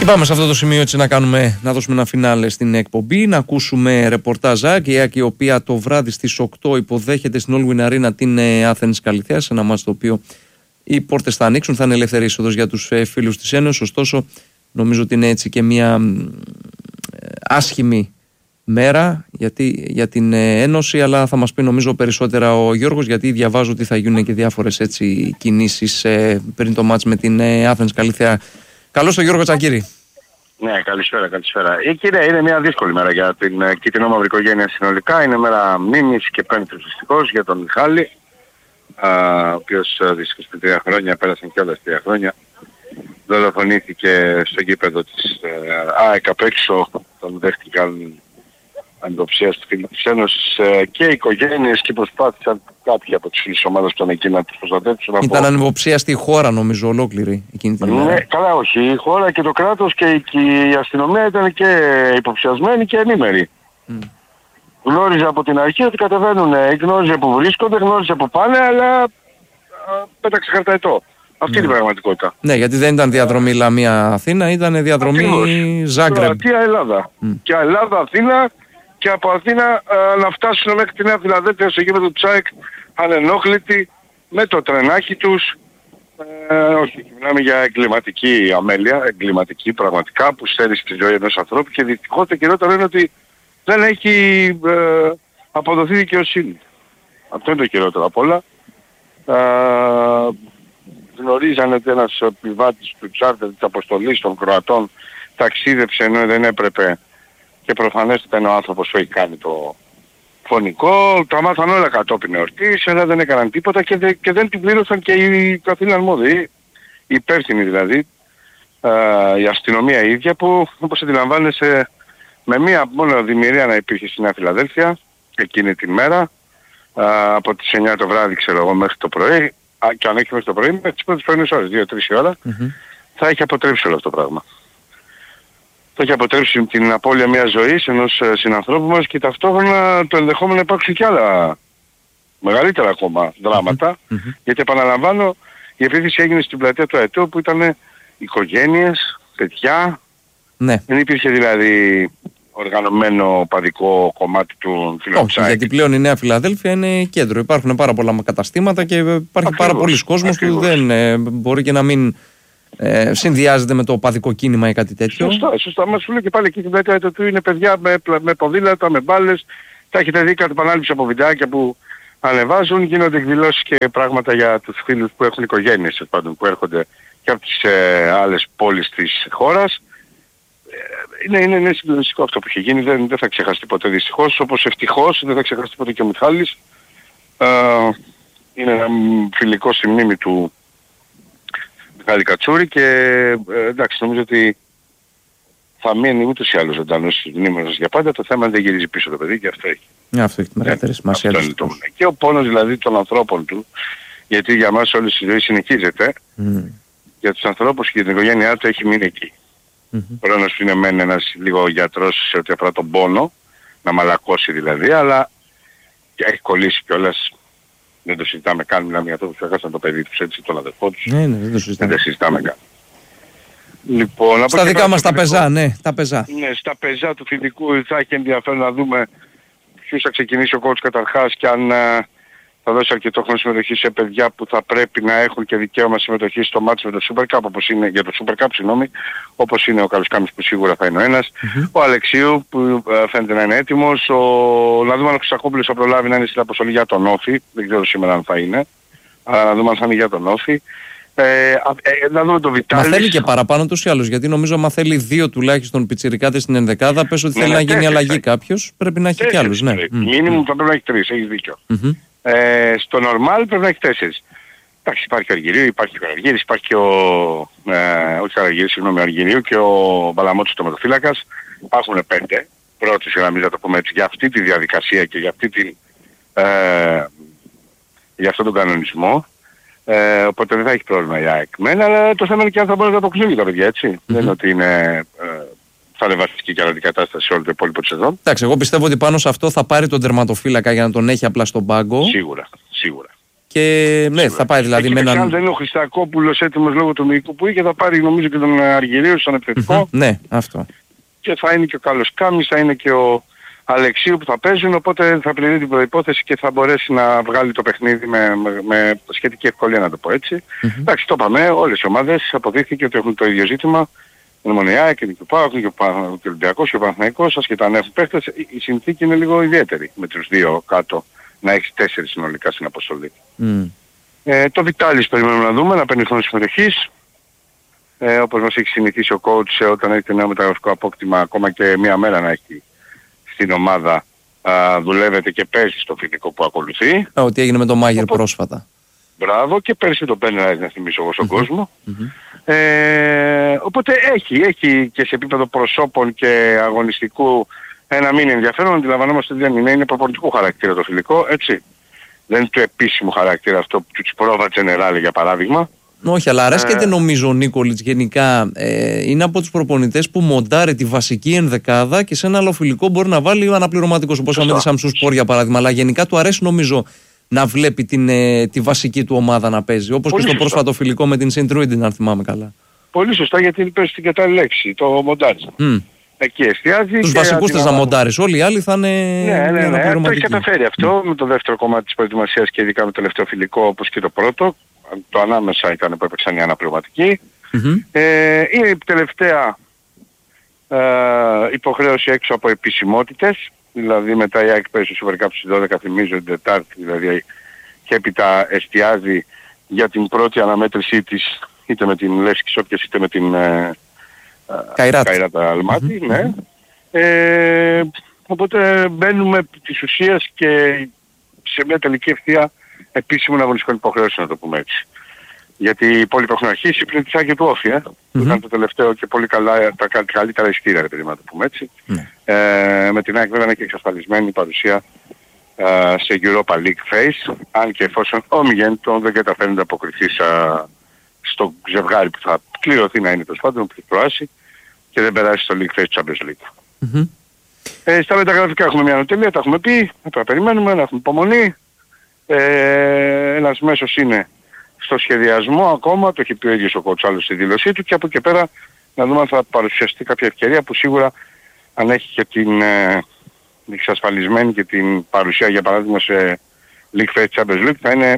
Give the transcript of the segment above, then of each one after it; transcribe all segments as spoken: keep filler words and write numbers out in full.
Και πάμε σε αυτό το σημείο έτσι να, κάνουμε, να δώσουμε ένα φινάλε στην εκπομπή, να ακούσουμε ρεπορτάζ η ΑΕΚ η οποία το βράδυ στις οκτώ υποδέχεται στην All Win Arena την Athens Καλιθέας, ένα μάτς το οποίο οι πόρτες θα ανοίξουν, θα είναι ελεύθερη είσοδος για τους φίλους της Ένωσης. Ωστόσο νομίζω ότι είναι έτσι και μια άσχημη μέρα γιατί, για την Ένωση, αλλά θα μας πει νομίζω περισσότερα ο Γιώργος, γιατί διαβάζω ότι θα γίνουν και διάφορες έτσι κινήσεις ε, πριν το μάτς με την Athens Καλιθέα. Καλώς τον Γιώργο Τσακίρη. Ναι, καλησπέρα, καλησπέρα. Ε, κύριε, είναι μια δύσκολη μέρα για την uh, κυτρινό-μαύρη οικογένεια συνολικά. Είναι μέρα μνήμης και πέμπτης δυστυχώς για τον Μιχάλη, uh, ο οποίος uh, δυστυχώς πριν τρία χρόνια, πέρασαν και όλα τρία χρόνια, δολοφονήθηκε στο γήπεδο της uh, ΑΕΚ απ' έξω, τον δέχτηκαν αντιποψίας του φίλου της Ένωσης uh, και οι οικογένειες και προσπάθησαν κάποιοι από τις φίλες της ομάδας που ήταν εκεί να τους προστατεύσουν. Ήταν ανυποψία στη χώρα νομίζω ολόκληρη εκείνη την ημέρα. Ναι, καλά όχι. Η χώρα και το κράτος και η, και η αστυνομία ήταν και υποψιασμένοι και ενήμεροι. Mm. Γνώριζε από την αρχή ότι κατεβαίνουν, γνώριζε που βρίσκονται, γνώριζε που πάνε, αλλά α, πέταξε χαρταετό. Αυτή είναι mm. η πραγματικότητα. Ναι, γιατί δεν ήταν διαδρομή Λαμία-Αθήνα, ήταν διαδρομή Ζάγκρεμπ. Κροατία Ελλάδα. Mm. Και Ελλάδα-Αθήνα και από Αθήνα α, να φτάσουν μέχρι τη Νέα Φιλαδέλφια στο γήπεδο του ΑΕΚ ανενόχλητοι με το τρενάκι τους. Ε, όχι, μιλάμε για εγκληματική αμέλεια, εγκληματική πραγματικά που στέρισε τη ζωή ενός ανθρώπου και δυστυχώς το κυριότερο είναι ότι δεν έχει ε, αποδοθεί δικαιοσύνη. Αυτό είναι το κυριότερο απ' όλα. Ε, γνωρίζανε ότι ένας επιβάτης του τσάρτερ της αποστολής των Κροατών ταξίδεψε ενώ δεν έπρεπε και προφανές ήταν ο άνθρωπος που έχει κάνει το φωνικό, τα μάθαν όλα κατόπιν εορτής, αλλά δεν έκαναν τίποτα και, δε, και δεν την πλήρωσαν και οι καθήλαν αρμόδιοι, οι υπεύθυνοι δηλαδή, α, η αστυνομία η ίδια που όπως αντιλαμβάνεσαι με μία μόνο δημιουργία να υπήρχε στη Νέα Φιλαδέλφια εκείνη τη μέρα, α, από τις εννιά το βράδυ ξέρω εγώ μέχρι το πρωί, α, και αν έχει μέχρι το πρωί μέχρι τις πρώτες πρωινές ώρες, δύο τρεις η ώρα, mm-hmm. θα έχει αποτρέψει όλο αυτό το πράγμα. Θα έχει αποτρέψει την απώλεια μιας ζωής ενός συνανθρώπου μας και ταυτόχρονα το ενδεχόμενο να υπάρξουν και άλλα μεγαλύτερα ακόμα δράματα. Mm-hmm. Γιατί επαναλαμβάνω, η επίθεση έγινε στην πλατεία του ΑΕΤΟ που ήταν οικογένειες, παιδιά. Ναι. Δεν υπήρχε δηλαδή οργανωμένο παδικό κομμάτι του φιλοξάκη. Όχι, γιατί πλέον η Νέα Φιλαδέλφια είναι κέντρο. Υπάρχουν πάρα πολλά καταστήματα και υπάρχει ακριβώς, πάρα πολλοί κόσμος που δεν ε, μπορεί και να μην Ε, συνδυάζεται με το παδικό κίνημα ή κάτι τέτοιο. Σωστά, σωστά. Μας σου λέω και πάλι εκεί την πλατεία του είναι παιδιά με, με ποδήλατα, με μπάλες. Τα έχετε δει κατ' επανάληψη από βιντεάκια που ανεβάζουν. Γίνονται εκδηλώσεις και πράγματα για τους φίλους που έχουν οικογένειες πάντων, που έρχονται και από τις ε, άλλες πόλεις της χώρας. Ε, είναι, είναι, είναι συγκλονιστικό αυτό που έχει γίνει. Δεν, δεν θα ξεχαστεί ποτέ δυστυχώς. Όπως ευτυχώς δεν θα ξεχαστεί ποτέ και ο Μιχάλης. Ε, είναι ένα φιλικό στη μνήμη του Μιχάλη Κατσούρη και ε, εντάξει νομίζω ότι θα μείνει ούτως ή άλλως ζωντανός στις μνήμες μας για πάντα. Το θέμα δεν γυρίζει πίσω το παιδί και αυτό έχει. Yeah, αυτό έχει τη μεγαλύτερη σημασία. Και ο πόνος δηλαδή των ανθρώπων του, γιατί για μας όλη η ζωή συνεχίζεται, mm. για τους ανθρώπους και την οικογένειά του έχει μείνει εκεί. Mm-hmm. Πρόνος είναι μεν ένας λίγο γιατρός σε ό,τι αφορά τον πόνο, να μαλακώσει δηλαδή, αλλά έχει κολλήσει κιόλας. Δεν το συζητάμε καν, μιλάμε για αυτό που έχασαν το παιδί τους, έτσι, τον αδερφό τους. Ναι, ναι, δεν το συζητάμε. Δεν το συζητάμε καν. Λοιπόν, στα δικά μας τα πεζά, ναι, τα πεζά. Ναι, στα πεζά του φοιτικού θα έχει ενδιαφέρον να δούμε ποιος θα ξεκινήσει ο coach καταρχάς και αν uh, θα δώσει αρκετό χρόνο συμμετοχή σε παιδιά που θα πρέπει να έχουν και δικαίωμα συμμετοχή στο μάτς με το Super Cup, όπως είναι, για το Super Cup, συγγνώμη, όπως είναι ο Καλουσκάμης που σίγουρα θα είναι ο ένας, mm-hmm. ο Αλεξίου που uh, φαίνεται να είναι έτοιμος, ο... να δούμε αν ο Χρυσακόπουλος θα προλάβει να είναι στην αποστολή για τον Όφη, δεν ξέρω σήμερα αν θα είναι, αλλά να δούμε αν θα είναι για τον Όφη. Ε, ε, να δούμε το Βιτάλης. Μα θέλει και παραπάνω τους ή άλλους, γιατί νομίζω άμα θέλει δύο τουλάχιστον πιτσιρικάδες στην ενδεκάδα, πες ότι ναι, θέλει ναι, να γίνει τέσσερις, αλλαγή κάποιος, πρέπει να έχει τέσσερις, και άλλους. Ναι. Μίνιμουμ mm. θα πρέπει να έχει τρεις, έχεις δίκιο. Mm-hmm. Ε, στο normal πρέπει να έχει τέσσερις. Εντάξει, υπάρχει ο Αργυρίου, υπάρχει ο Αργύρης, υπάρχει και ο... Ε, όχι ο Αργύρης, συγγνώμη, ο Αργυρίου και ο Μπαλαμότσος τοματοφύλακας. Υπάρχουν πέντε, πρώτος για να μην το πούμε έτσι, για αυτή τη διαδικασία και για, αυτή τη, ε, για αυτόν τον κανονισμό. Ε, οπότε δεν θα έχει πρόβλημα η ΑΕΚ μένα, αλλά το θέμα είναι και αν θα μπορούν να αποκλείσουν τα παιδιά, έτσι. Mm-hmm. Δεν είναι ότι είναι, ε, θα είναι βασική και άλλη κατάσταση σε όλο το υπόλοιπο της σεζόν. Εντάξει, εγώ πιστεύω ότι πάνω σε αυτό θα πάρει τον τερματοφύλακα για να τον έχει απλά στον πάγκο. Σίγουρα, σίγουρα. Και ναι, θα πάει δηλαδή με έναν... Αν δεν είναι ο Χριστακόπουλος έτοιμος λόγω του μυϊκού που είχε, θα πάρει νομίζω και τον Αργυρίου στον επιθετικό. Ναι, αυτό. Και θα είναι και ο Καλός Κάμης, θα είναι και ο Αλεξίου που θα παίζουν, οπότε θα πληρεί την προϋπόθεση και θα μπορέσει να βγάλει το παιχνίδι με, με, με σχετική ευκολία, να το πω έτσι. Mm-hmm. Εντάξει, το είπαμε, όλες οι ομάδες αποδείχθηκε ότι έχουν το ίδιο ζήτημα. Η Μονειά και ο ΠΑΟΚ και ο Ολυμπιακός και ο Παναθηναϊκός, ασχετά αν έχουν παίχτες, η συνθήκη είναι λίγο ιδιαίτερη με τους δύο κάτω, να έχεις τέσσερις συνολικά στην αποστολή. Mm. Ε, το Βιτάλης περιμένουμε να δούμε, να παίρνει χρόνο συμμετοχής. Ε, όπως μας έχει συνηθίσει ο coach, όταν έχει το νέο μεταγραφικό απόκτημα, ακόμα και μία μέρα να έχει στην ομάδα, α, δουλεύεται και παίζει στο φιλικό που ακολουθεί. Α, ότι έγινε με τον Μάγερ Οπότε... πρόσφατα. Μπράβο, και πέρσι τον Πένερα, να θυμίσω εγώ στον mm-hmm. κόσμο. Mm-hmm. Ε, οπότε έχει, έχει και σε επίπεδο προσώπων και αγωνιστικού ένα μήνυμα ενδιαφέρον. Αντιλαμβανόμαστε ότι δεν είναι, είναι προπονητικού χαρακτήρα το φιλικό, έτσι. Δεν είναι του επίσημου χαρακτήρα αυτό του Τσιπρόβα Τζενεράλη για παράδειγμα. Όχι, αλλά αρέσκεται ε... νομίζω ο Νίκολιτς γενικά. Ε, είναι από τους προπονητές που μοντάρει τη βασική ενδεκάδα και σε ένα άλλο φιλικό μπορεί να βάλει αναπληρωματικός, όπως με τη Σαμσού Σπορ για παράδειγμα. Αλλά γενικά του αρέσει νομίζω να βλέπει την, ε, τη βασική του ομάδα να παίζει. Όπως και στο σωστά. πρόσφατο φιλικό με την Σεντ Ρούιντιν, αν θυμάμαι καλά. Πολύ σωστά, γιατί παίζει την κατάλληλη λέξη, το μοντάρισμα. Mm. Εκεί εστιάζει. Τους βασικούς θες να μοντάρεις, όλοι οι άλλοι θα είναι. Ναι, ναι, ναι. Το έχει καταφέρει αυτό με το δεύτερο κομμάτι της προετοιμασίας και ειδικά με το τελευταίο φιλικό, όπως και το πρώτο. Το ανάμεσα ήταν που έπαιξαν οι αναπληρωματικοί. Mm-hmm. Ε, είναι η τελευταία ε, υποχρέωση έξω από επισημότητες. Δηλαδή μετά η ΑΕΚ παίζει στο Super Cup στις δώδεκα, θυμίζω την Τετάρτη, δηλαδή, και έπειτα εστιάζει για την πρώτη αναμέτρησή της, είτε με την Λεύσκη Σόπιας είτε με την ε, Καϊράτα Αλμάτι. Mm-hmm. Ναι. Ε, οπότε μπαίνουμε της ουσίας και σε μια τελική ευθεία επίσημων αγωνιστικών υποχρεώσεων, να το πούμε έτσι. Γιατί οι υπόλοιποι έχουν αρχίσει πριν της Άγιο του Όφη, ε, mm-hmm. που ήταν το τελευταίο και πολύ καλά, τα καλύτερα ειστήρια, ρε παιδί, να το πούμε έτσι. Mm. Ε, με την ΑΕΚ βέβαια είναι και εξασφαλισμένη η παρουσία ε, σε Europa League Phase, αν και εφόσον ο Μιγέντο δεν καταφέρει να αποκριθεί στο ζευγάρι που θα κληρωθεί να είναι, τέλος πάντων, που θα προάσει και δεν περάσει στο League Phase Champions League. Mm-hmm. Ε, στα μεταγραφικά έχουμε μια νοτελεία, τα έχουμε πει, θα περιμένουμε, να έχουμε υπομονή. Ε, ένας μέσος είναι στο σχεδιασμό ακόμα, το έχει πει ο ίδιος ο Κοτσάλος στη δήλωσή του, και από εκεί πέρα να δούμε αν θα παρουσιαστεί κάποια ευκαιρία που σίγουρα αν έχει και την ε, εξασφαλισμένη και την παρουσία για παράδειγμα σε League Phase Champions League, θα είναι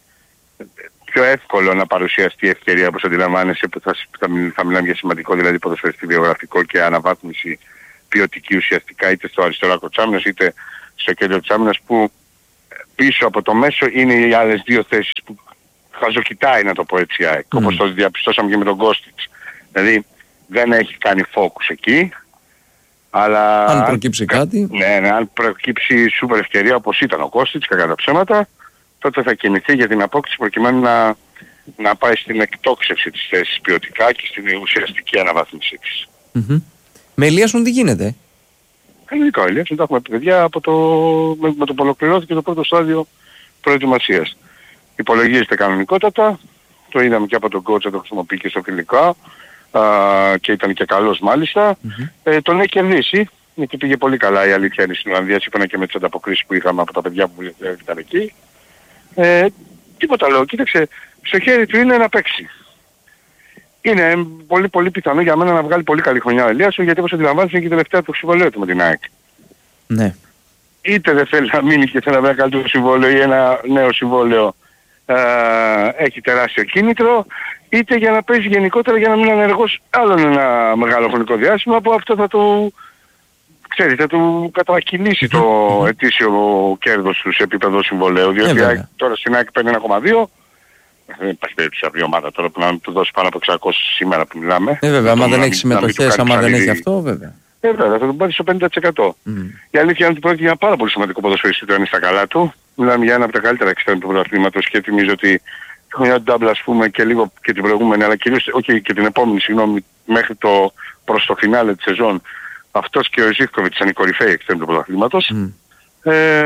πιο εύκολο να παρουσιαστεί η ευκαιρία, όπως αντιλαμβάνεσαι, που θα, θα, θα μιλάμε για σημαντικό δηλαδή ποδοσφαιριστή βιογραφικό και αναβάθμιση ποιοτική ουσιαστικά είτε στο αριστερό άκρο της άμυνας είτε στο κέντρο της άμυνας, που πίσω από το μέσο είναι οι άλλες δύο θέσεις που χαζοκοιτάει, να το πω έτσι, mm. όπως το διαπιστώσαμε και με τον Κώστιτς. Δηλαδή δεν έχει κάνει focus εκεί, αλλά... Αν προκύψει κάτι... Ναι, ναι, αν προκύψει σούπερ ευκαιρία όπως ήταν ο Κώστιτς, κακά τα ψέματα, τότε θα κινηθεί για την απόκτηση προκειμένου να, να πάει στην εκτόξευση της θέσης ποιοτικά και στην ουσιαστική αναβάθμιση της. Mm-hmm. Με Ηλίασον τι γίνεται? Κανονικά ο Ηλίασον, τα έχουμε πει παιδιά από το, με, με το που ολοκληρώθηκε το πρώτο στάδιο προετοιμασίας. Υπολογίζεται κανονικότατα, το είδαμε και από τον coach, το χρησιμοποιεί και στο φιλικά α, και ήταν και καλός μάλιστα. Mm-hmm. Ε, τον έχει κερδίσει, γιατί πήγε πολύ καλά η αλήθεια είναι στην Ολλανδία, σύμφωνα και με τις ανταποκρίσεις που είχαμε από τα παιδιά που ήταν εκεί. Ε, τίποτα λέω, κοίταξε, στο χέρι του είναι να παίξει. Είναι πολύ πολύ πιθανό για μένα να βγάλει πολύ καλή χρονιά ο Ηλίασον, γιατί όπως αντιλαμβάνεσαι είναι και η τελευταία του συμβολέου του με την ΑΕΚ. Ναι. Είτε δεν θέλει να μείνει και θέλει να βρει ένα καλύτερο συμβόλαιο ή ένα νέο συμβόλαιο, ε, έχει τεράστιο κίνητρο, είτε για να παίζει γενικότερα για να μείνει ανεργός άλλο ένα μεγάλο χρονικό διάστημα, που αυτό θα του, ξέρετε, θα του κατακινήσει το ετήσιο κέρδος του σε επίπεδο συμβολαίου, διότι ε, τώρα στην ΑΕΚ παίρνει ένα κόμμα δύο. Δεν υπάρχει περίπτωση από η ομάδα τώρα που να του δώσει πάνω από εξακόσια σήμερα που μιλάμε. Ε, βέβαια, άμα δεν έχει συμμετοχές, άμα δεν έχει αυτό, βέβαια. Ε, βέβαια, θα τον πάρει στο πενήντα τοις εκατό. Mm. Η αλήθεια είναι ότι πρόκειται για ένα πάρα πολύ σημαντικό ποδοσφαιριστή του αν είναι στα καλά του. Μιλάμε για ένα από τα καλύτερα εξτρέμ του πρωταθλήματος και θυμίζω ότι η χρονιά του Double, ας πούμε, και λίγο και την προηγούμενη, αλλά κυρίως okay, και την επόμενη, συγγνώμη, μέχρι το προς το φινάλε της σεζόν, αυτός και ο Ζίβκοβιτς ήταν οι κορυφαίοι εξτρέμ του πρωταθλήματος. Mm. Ε,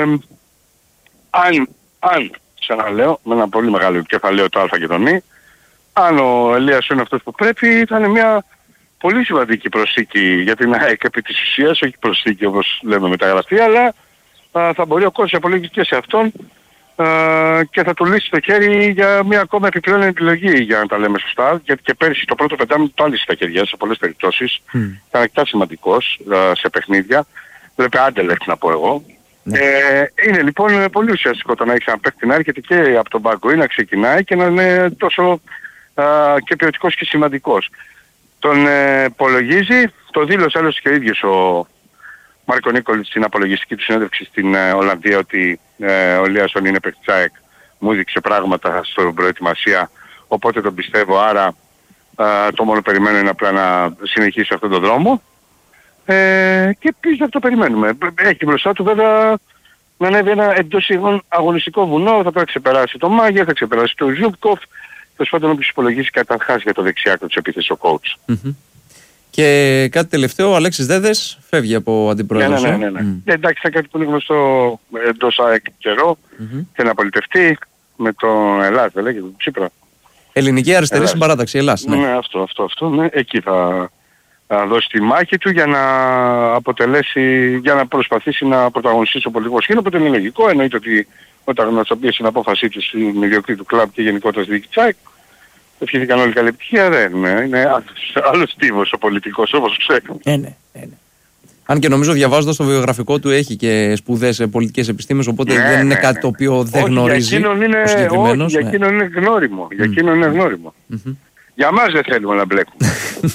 αν, αν, ξαναλέω, με ένα πολύ μεγάλο κεφαλαίο το Α και το Νι, αν ο Ηλίας είναι αυτός που πρέπει, ήταν μια πολύ σημαντική προσθήκη για την ΑΕΚ επί της ουσίας, όχι προσθήκη όπως λέμε μεταγραφή, αλλά α, θα μπορεί ο κόσμος να απολογίσει και σε αυτόν ε, και θα του λύσει το χέρι για μια ακόμα επιπλέον επιλογή, για να τα λέμε σωστά, γιατί και πέρυσι το πρώτο πεντάμινο το άλυσε στα χέρια σε πολλές περιπτώσεις. Mm. Ήταν αρκετά σημαντικός ε, σε παιχνίδια. Βλέπει Άντελεχτ να πω εγώ. Ναι. Ε, είναι λοιπόν πολύ ουσιαστικό το να έχεις ένα παίκτη να έρχεται και από τον πάγκο ή να ξεκινάει και να είναι τόσο α, και ποιοτικός και σημαντικός. Τον ε, υπολογίζει, το δήλωσε άλλωστε και ο ίδιος ο Μάρκο Νίκολιτς στην απολογιστική του συνέντευξη στην ε, Ολλανδία ότι ε, ο Λίασον είναι παίκτης ΑΕΚ, μου έδειξε πράγματα στην προετοιμασία, οπότε τον πιστεύω, άρα α, το μόνο περιμένω είναι απλά να συνεχίσει αυτόν τον δρόμο. Ε, και επίσης αυτό περιμένουμε. Έχει μπροστά του βέβαια να ανέβει ένα εντός αγωνιστικό βουνό, θα πρέπει να ξεπεράσει το Μάγια, θα ξεπεράσει το Ζούμπκοφ, τέλος πάντων όποιος υπολογίσει καταρχάς για το δεξιάκρο της επίθεσης ο coach. Mm-hmm. Και κάτι τελευταίο, ο Αλέξης Δέδες φεύγει από αντιπρόεδρος. Ναι, ναι, ναι. ναι, ναι. Mm. Ε, εντάξει, θα κάτι που είναι γνωστό εντός ΑΕΚ καιρό mm-hmm. και να πολιτευτεί με τον Ελλάς, δεν λέγεται, τον Τσίπρα. Ελληνική αριστερή συμπαράταξη, Ελλάς. Ναι. ναι, αυτό, αυτό, αυτό, ναι. Εκεί θα... να δώσει τη μάχη του για να αποτελέσει, για να προσπαθήσει να πρωταγωνιστήσει στο πολιτικό σκηνικό, οπότε είναι λογικό, εννοείται ότι όταν γνωστοποιήσει την απόφασή του στην ιδιοκτήτη του κλαμπ και γενικότερα στη δίκη Τσάικ, ευχήθηκαν όλοι καλή επιτυχία, δεν είναι, είναι άλλος τύπος ο πολιτικός όπως ξέρουμε. Ε, ναι, ε, ναι. Αν και νομίζω διαβάζοντας το βιογραφικό του έχει και σπουδές σε πολιτικές επιστήμες, οπότε ναι, δεν είναι ναι, κάτι το οποίο δεν όχι, γνωρίζει για είναι, ο συγκεκριμένος. Όχι, για εκείνον είναι γνώριμο, για εκείνον είναι γνώριμο. Mm-hmm. Για μας δεν θέλουμε να μπλέκουμε.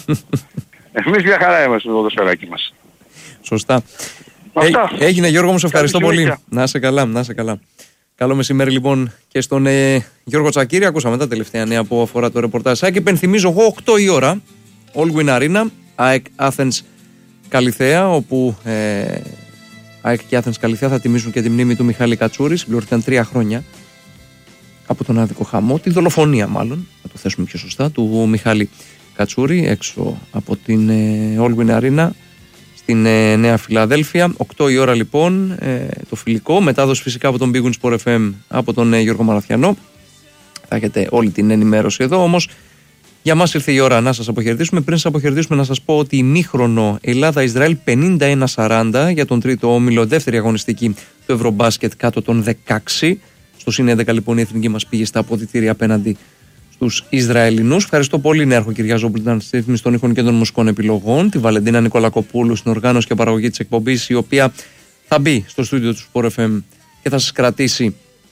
Εμείς μια χαρά είμαστε με το σφαιράκι μας. Σωστά. Ε, έγινε Γιώργο μου, σε ευχαριστώ πολύ. Συνέχεια. Να είσαι καλά, να είσαι καλά. Καλό μεσημέρι λοιπόν και στον ε, Γιώργο Τσακίρη. Ακούσαμε τα τελευταία νέα που αφορά το ρεπορτάζ. Και υπενθυμίζω εγώ οκτώ η ώρα, All Win Arena, ΑΕΚ Athens Καλιθέα, όπου ε, ΑΕΚ και Athens Καλιθέα θα τιμήσουν και τη μνήμη του Μιχάλη Κατσούρη. Συμπληρωθήκαν τρία χρόνια από τον άδικο χαμό, τη δολοφονία μάλλον, να το θέσουμε πιο σωστά, του Μιχάλη Κατσούρη έξω από την ε, All Win Arena στην ε, Νέα Φιλαδέλφια. οκτώ η ώρα λοιπόν ε, το φιλικό, μετάδοση φυσικά από τον Big Win Sport εφ εμ από τον ε, Γιώργο Μαραθιανό. Θα έχετε όλη την ενημέρωση εδώ, όμως για μας ήρθε η ώρα να σας αποχαιρετήσουμε. Πριν σας αποχαιρετήσουμε να σας πω ότι ημίχρονο Ελλάδα-Ισραήλ πενήντα ένα σαράντα για τον τρίτο όμιλο, δεύτερη αγωνιστική του Ευρωμπάσκετ κάτω των δεκαέξι. Στο συν έντεκα λοιπόν η εθνική μας πήγε στα αποδυτήρια απέναντι στους Ισραηλινούς. Ευχαριστώ πολύ Νέαρχο Κυριαζόπουλου, ήταν στη ρύθμιση των ήχων και των μουσικών επιλογών, τη Βαλεντίνα Νικολακοπούλου στην οργάνωση και παραγωγή της εκπομπής, η οποία θα μπει στο στούντιο του Sport εφ εμ και θα σας κρατήσει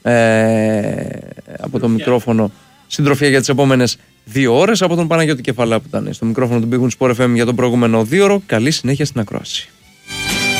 ε, από το μικρόφωνο συντροφία για τις επόμενες δύο ώρες. Από τον Παναγιώτη Κεφαλά που ήταν στο μικρόφωνο του Big Win Sport εφ εμ για τον προηγούμενο δύο ώρο. Καλή συνέχεια στην ακρόαση.